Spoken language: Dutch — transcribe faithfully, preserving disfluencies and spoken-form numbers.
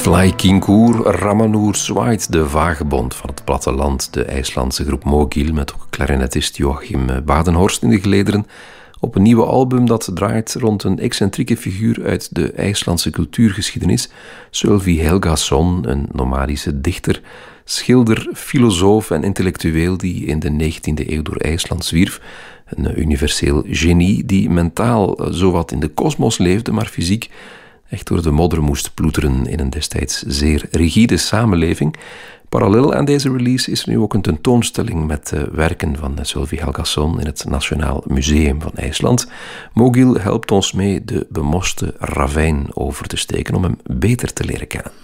Fly Kinkour Ramanur zwaait, de vagebond van het platteland. De IJslandse groep Mogil met ook klarinetist Joachim Badenhorst in de gelederen. Op een nieuwe album dat draait rond een excentrieke figuur uit de IJslandse cultuurgeschiedenis. Sölvi Helgason, een nomadische dichter, schilder, filosoof en intellectueel die in de negentiende eeuw door IJsland zwierf. Een universeel genie die mentaal zowat in de kosmos leefde, maar fysiek echt door de modder moest ploeteren in een destijds zeer rigide samenleving. Parallel aan deze release is er nu ook een tentoonstelling met uh, werken van Sölvi Helgason in het Nationaal Museum van IJsland. Mogil helpt ons mee de bemoste ravijn over te steken om hem beter te leren kennen.